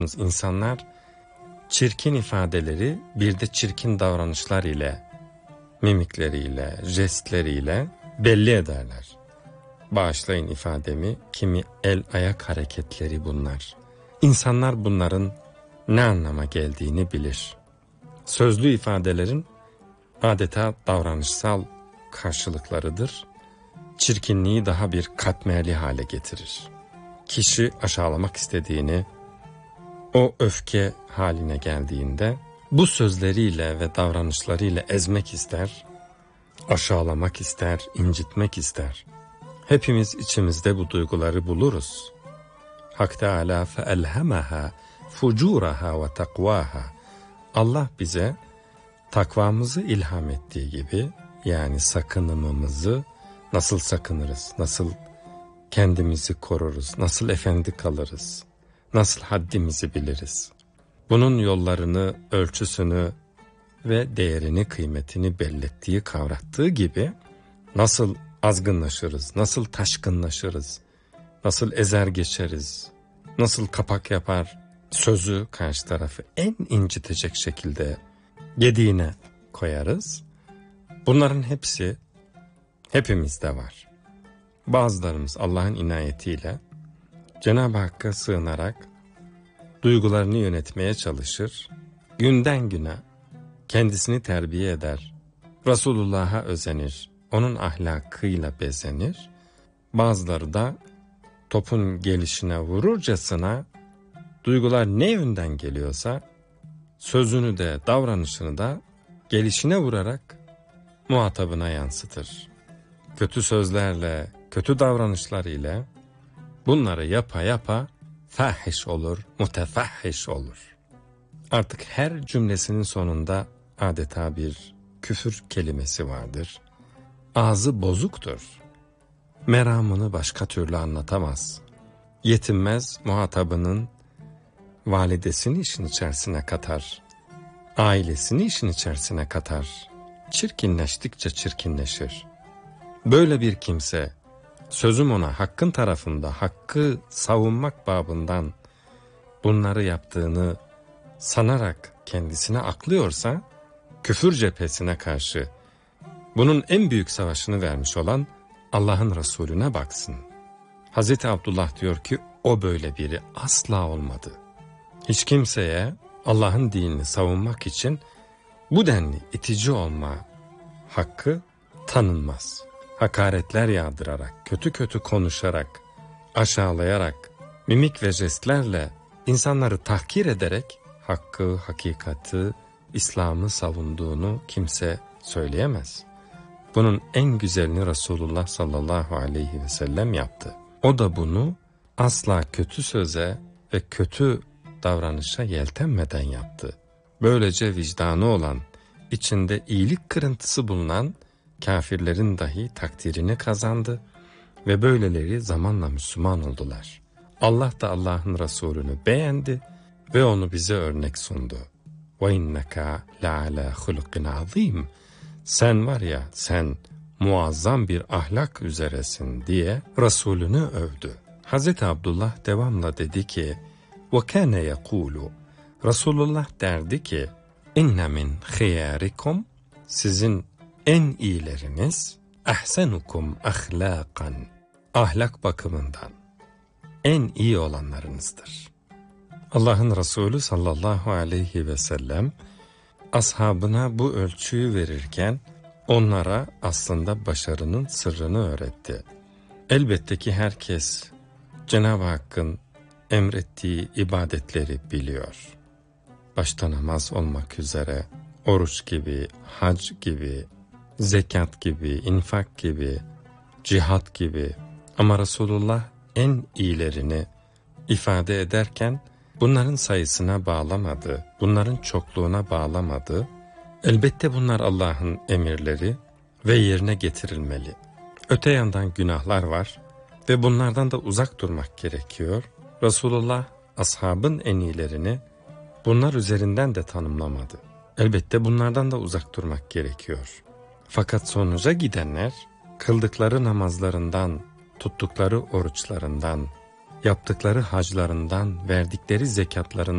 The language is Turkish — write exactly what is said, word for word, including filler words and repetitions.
İnsanlar çirkin ifadeleri bir de çirkin davranışlar ile, mimikleriyle, jestleriyle belli ederler. Bağışlayın ifademi, kimi el ayak hareketleri bunlar. İnsanlar bunların ne anlama geldiğini bilir. Sözlü ifadelerin adeta davranışsal karşılıklarıdır. Çirkinliği daha bir katmerli hale getirir. Kişi aşağılamak istediğini, o öfke haline geldiğinde bu sözleriyle ve davranışlarıyla ezmek ister, aşağılamak ister, incitmek ister. Hepimiz içimizde bu duyguları buluruz. Hak Teâlâ feelhemehâ fucûrahâ ve takvâhâ. Allah bize takvamızı ilham ettiği gibi, yani sakınımımızı nasıl sakınırız, nasıl kendimizi koruruz, nasıl efendi kalırız, nasıl haddimizi biliriz. Bunun yollarını, ölçüsünü ve değerini, kıymetini bellettiği, kavrattığı gibi nasıl azgınlaşırız, nasıl taşkınlaşırız, nasıl ezer geçeriz, nasıl kapak yapar, sözü karşı tarafı en incitecek şekilde gediğine koyarız. Bunların hepsi hepimizde var. Bazılarımız Allah'ın inayetiyle Cenab-ı Hakk'a sığınarak duygularını yönetmeye çalışır, günden güne kendisini terbiye eder, Resulullah'a özenir, onun ahlakıyla bezenir. Bazıları da topun gelişine vururcasına duygular ne yönden geliyorsa sözünü de davranışını da gelişine vurarak muhatabına yansıtır. Kötü sözlerle, kötü davranışlar ile bunları yapa yapa fahiş olur, mutefahhiş olur. Artık her cümlesinin sonunda adeta bir küfür kelimesi vardır. Ağzı bozuktur. Meramını başka türlü anlatamaz. Yetinmez, muhatabının validesini işin içerisine katar. Ailesini işin içerisine katar. Çirkinleştikçe çirkinleşir. Böyle bir kimse, sözüm ona hakkın tarafında, hakkı savunmak babından bunları yaptığını sanarak kendisine aklıyorsa, küfür cephesine karşı bunun en büyük savaşını vermiş olan Allah'ın Resulüne baksın. Hazreti Abdullah diyor ki, o böyle biri asla olmadı. Hiç kimseye Allah'ın dinini savunmak için bu denli itici olma hakkı tanınmaz. Hakaretler yağdırarak, kötü kötü konuşarak, aşağılayarak, mimik ve jestlerle insanları tahkir ederek hakkı, hakikati, İslam'ı savunduğunu kimse söyleyemez. Bunun en güzelini Resulullah sallallahu aleyhi ve sellem yaptı. O da bunu asla kötü söze ve kötü davranışa yeltenmeden yaptı. Böylece vicdanı olan, içinde iyilik kırıntısı bulunan kafirlerin dahi takdirini kazandı ve böyleleri zamanla Müslüman oldular. Allah da Allah'ın Resulünü beğendi ve onu bize örnek sundu. وَاِنَّكَ لَعَلَى خُلُقٍ عَظِيمٍ. Sen var ya, sen muazzam bir ahlak üzeresin diye Resulünü övdü. Hazreti Abdullah devamla dedi ki, وَكَانَ يَقُولُ. Resulullah derdi ki, اِنَّ مِنْ خِيَارِكُمْ. Sizin en iyileriniz, اَحْسَنُكُمْ اَخْلَاقًا. Ahlak bakımından en iyi olanlarınızdır. Allah'ın Resulü sallallahu aleyhi ve sellem ashabına bu ölçüyü verirken onlara aslında başarının sırrını öğretti. Elbette ki herkes Cenab-ı Hakk'ın emrettiği ibadetleri biliyor. Başta namaz olmak üzere oruç gibi, hac gibi, zekat gibi, infak gibi, cihat gibi, ama Resulullah en iyilerini ifade ederken bunların sayısına bağlamadı, bunların çokluğuna bağlamadı. Elbette bunlar Allah'ın emirleri ve yerine getirilmeli. Öte yandan günahlar var ve bunlardan da uzak durmak gerekiyor. Resulullah ashabın en iyilerini bunlar üzerinden de tanımlamadı. Elbette bunlardan da uzak durmak gerekiyor. Fakat sonuca gidenler kıldıkları namazlarından, tuttukları oruçlarından, yaptıkları haclarından, verdikleri zekatlarından